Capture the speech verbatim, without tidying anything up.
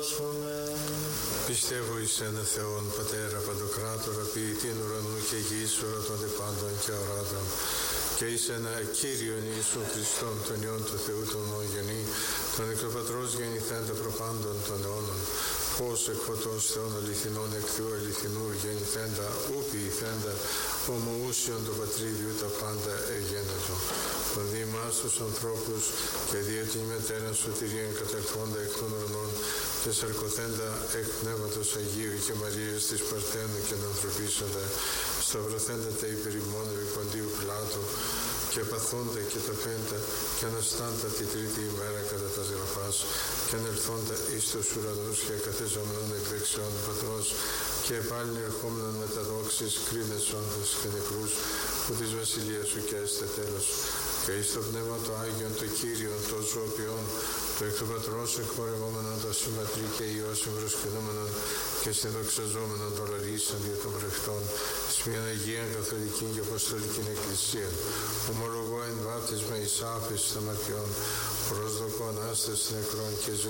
Πιστεύω εις ένα Θεόν, Πατέρα Παντοκράτορα, ποιητήν ουρανού και γης, ορατώνται πάντων και οράτων, και εις ένα Κύριον Ιησού Χριστόν, τον Υιόν του Θεού, τον μονογενή, τον εκ του Πατρός γεννηθέντα προπάντων των αιώνων, φως εκ φωτός Θεών αληθινών, εκ Θεού αληθινού γεννηθέντα, ου ποιηθέντα, ομοούσιον το Πατρίδιου τα πάντα εγένετο. Τον δι' εμάς τους ανθρώπους και δια την μετέραν σωτηρίαν κατελθόντα εκ των ουρανών και σαρκωθέντα εκ Πνεύματος Αγίου και Μαρίας της Παρθένου και ανθρωπίσαντα, σταυρωθέντα τα υπερημών επί Ποντίου Πιλάτου και παθούντα και τα πέντα και αναστάντα τη τρίτη ημέρα κατά τας γραφάς και ανελθόντα εις τους ουρανούς και κατεζόμενον εκ δεξιών του Πατρός και πάλιν ερχόμενον με τα δόξης κρίνες όντας και νεκρούς που της βασιλείας σου και έστε τέλος. Και εις το Πνεύμα το Άγιον, το Κύριον, το ζωοποιόν, το εκ του Πατρός εκπορευόμενον, το συμμετρή και Υιός συμπροσκυνόμενον και συνδοξαζόμενον το λαρίσαν για των βρεφτών, εις μιαν Αγίαν Καθολική και Αποστολική Εκκλησία, ομολογώ εν βάπτισμα εις άφεση των αμαρτιών, προσδοκώ Ανάσταση νεκρών και ζωή